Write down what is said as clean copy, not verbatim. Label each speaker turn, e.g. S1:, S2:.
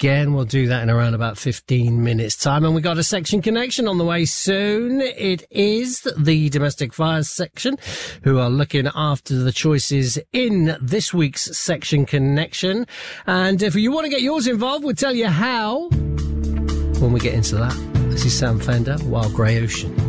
S1: again. We'll do that in around about 15 minutes' time. And we got a section connection on the way soon. It is the domestic fires section who are looking after the choices in this week's section connection. And if you want to get yours involved, we'll tell you how when we get into that. This is Sam Fender, Wild Grey Ocean.